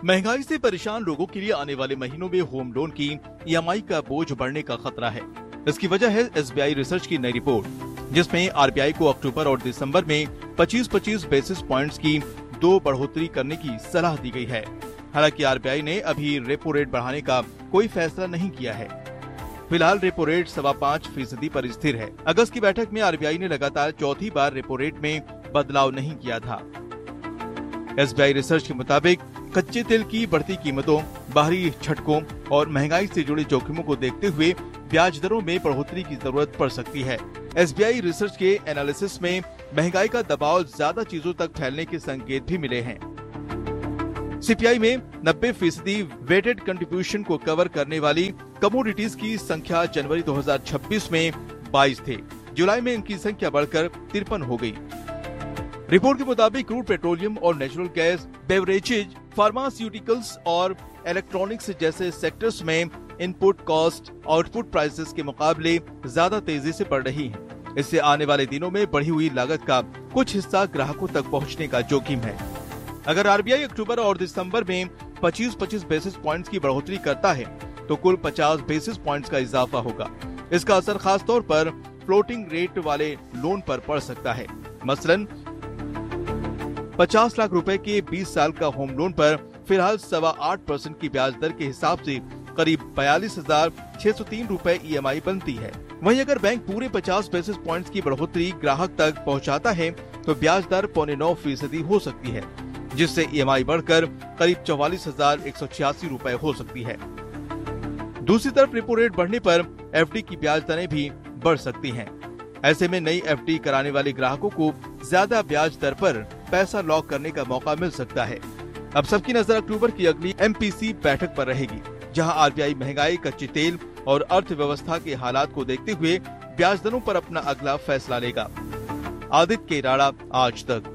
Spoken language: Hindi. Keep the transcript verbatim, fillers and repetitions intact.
महंगाई से परेशान लोगों के लिए आने वाले महीनों में होम लोन की ई एम आई का बोझ बढ़ने का खतरा है। इसकी वजह है एस बी आई रिसर्च की नई रिपोर्ट, जिसमें आर बी आई को अक्टूबर और दिसंबर में पच्चीस पच्चीस बेसिस पॉइंट्स की दो बढ़ोतरी करने की सलाह दी गई है। हालांकि आर बी आई ने अभी रेपो रेट बढ़ाने का कोई फैसला नहीं किया है। फिलहाल रेपो रेट सवा पाँच फीसदी पर स्थिर है। अगस्त की बैठक में आर बी आई ने लगातार चौथी बार रेपो रेट में बदलाव नहीं किया था। एस बी आई रिसर्च के मुताबिक कच्चे तेल की बढ़ती कीमतों, बाहरी झटकों और महंगाई से जुड़े जोखिमों को देखते हुए ब्याज दरों में बढ़ोतरी की जरूरत पड़ सकती है। एस बी आई रिसर्च के एनालिसिस में महंगाई का दबाव ज्यादा चीजों तक फैलने के संकेत भी मिले हैं। सी पी आई में नब्बे फीसदी वेटेड कंट्रीब्यूशन को कवर करने वाली कमोडिटीज की संख्या जनवरी दो हज़ार छब्बीस में बाईस थे। जुलाई में इनकी संख्या बढ़कर तिरपन हो गई। रिपोर्ट के मुताबिक क्रूड पेट्रोलियम और नेचुरल गैस, बेवरेजेज, फार्मास्यूटिकल्स और इलेक्ट्रॉनिक्स जैसे सेक्टर्स में इनपुट कॉस्ट आउटपुट प्राइसेस के मुकाबले ज्यादा तेजी से बढ़ रही हैं। इससे आने वाले दिनों में बढ़ी हुई लागत का कुछ हिस्सा ग्राहकों तक पहुंचने का जोखिम है। अगर आर बी आई अक्टूबर और दिसंबर में पच्चीस पच्चीस बेसिस पॉइंट्स की बढ़ोतरी करता है तो कुल पचास बेसिस पॉइंट्स का इजाफा होगा। इसका असर खास तौर पर फ्लोटिंग रेट वाले लोन पर पड़ सकता है। मसलन पचास लाख रुपए के बीस साल का होम लोन पर फिलहाल सवा आठ परसेंट की ब्याज दर के हिसाब से करीब बयालीस हजार छह सौ तीन रूपए ई एम आई बनती है। वहीं अगर बैंक पूरे पचास बेसिस पॉइंट्स की बढ़ोतरी ग्राहक तक पहुंचाता है तो ब्याज दर पौने नौ फीसदी हो सकती है, जिससे ई एम आई बढ़कर करीब चौवालीस हजार एक सौ छियासी रूपए हो सकती है। दूसरी तरफ रेपो रेट बढ़ने पर एफ डी की ब्याज दरें भी बढ़ सकती हैं। ऐसे में नई एफ डी कराने वाले ग्राहकों को ज्यादा ब्याज दर पर पैसा लॉक करने का मौका मिल सकता है। अब सबकी नजर अक्टूबर की अगली एम पी सी बैठक पर रहेगी, जहां आर बी आई महंगाई, कच्चे तेल और अर्थव्यवस्था के हालात को देखते हुए ब्याज दरों पर अपना अगला फैसला लेगा। आदित्य केराड़ा, आज तक।